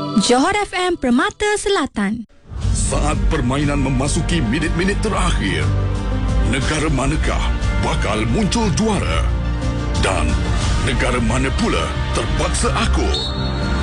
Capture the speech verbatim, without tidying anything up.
Johor F M Permata Selatan. Saat permainan memasuki minit-minit terakhir, negara manakah bakal muncul juara? Dan negara mana pula terpaksa akur?